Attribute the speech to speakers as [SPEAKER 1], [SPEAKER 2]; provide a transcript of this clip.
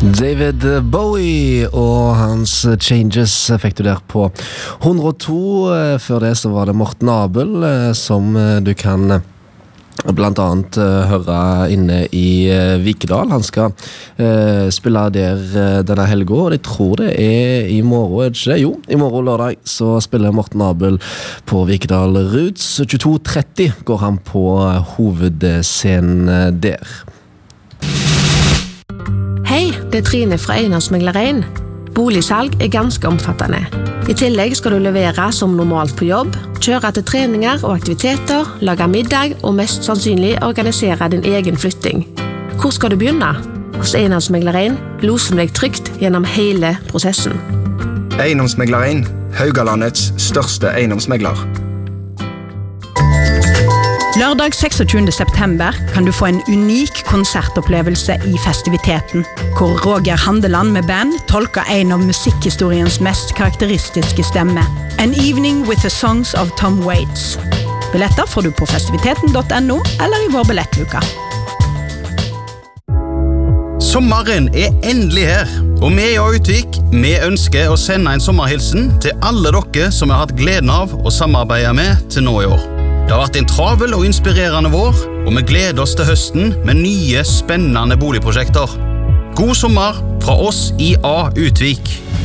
[SPEAKER 1] David Bowie og hans Changes fikk du der på 102. Før det så var det Morten Abel som du kan blant annet høre inne i Vikedal. Han skal spille der denne helgen, og jeg tror det i morgen, ikke? Jo, i morgen lørdag så spiller Morten Abel på Vikedal Roots. 22:30 går han på hovedscenen der.
[SPEAKER 2] Hei, det Trine fra Eiendomsmegler 1. Boligsalg ganske omfattende. I tillegg skal du levere som normalt på jobb, kjøre til treninger og aktiviteter, lage middag og mest sannsynlig organisere din egen flytting. Hvor skal du begynne? Hos Eiendomsmegler 1 loser deg trygt gjennom hele prosessen.
[SPEAKER 3] Eiendomsmegler 1, Haugalandets største eiendomsmegler.
[SPEAKER 4] Lørdag 26. september kan du få en unik konsertopplevelse i festiviteten, hvor Roger Handeland med band tolker en av musikkhistoriens mest karakteristiske stemme. An Evening with the Songs of Tom Waits. Billetter får du på festiviteten.no eller i vår billettluka.
[SPEAKER 5] Sommeren endelig her, og vi i Utvik, vi ønsker å sende en sommerhilsen til alle dere som har hatt gleden av å samarbeide med til nå i år. Det har vært en travel og inspirerende vår, og vi gleder oss til høsten med nye, spennende boligprosjekter. God sommer fra oss i Utvik.